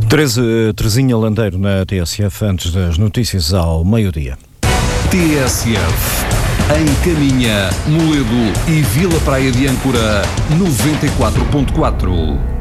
Terezinha Landeiro na TSF, antes das notícias ao meio-dia. TSF, em Caminha, Moledo e Vila Praia de Âncora, 94.4.